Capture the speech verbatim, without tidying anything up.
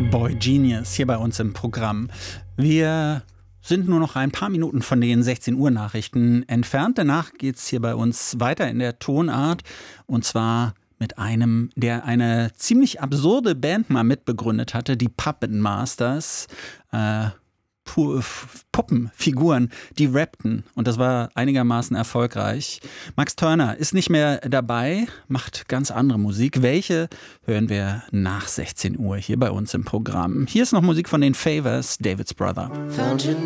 Boy Genius hier bei uns im Programm. Wir sind nur noch ein paar Minuten von den sechzehn Uhr Nachrichten entfernt. Danach geht es hier bei uns weiter in der Tonart. Und zwar mit einem, der eine ziemlich absurde Band mal mitbegründet hatte, die Puppet Masters. Äh, Puppenfiguren, die rappten. Und das war einigermaßen erfolgreich. Max Turner ist nicht mehr dabei, macht ganz andere Musik. Welche hören wir nach sechzehn Uhr hier bei uns im Programm? Hier ist noch Musik von den Favors, David's Brother.